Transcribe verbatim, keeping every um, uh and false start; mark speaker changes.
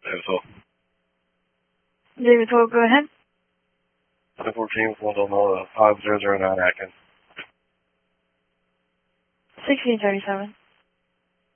Speaker 1: David Hill.
Speaker 2: David Hill, go ahead.
Speaker 1: ten fourteen, one Delmona, five zero zero nine Atkins.
Speaker 2: sixteen thirty-seven.